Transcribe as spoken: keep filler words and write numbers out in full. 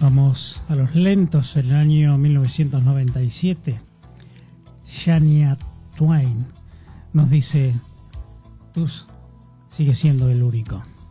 Vamos a los lentos. En el año mil novecientos noventa y siete, Shania Twain nos dice: tú sigues siendo el único.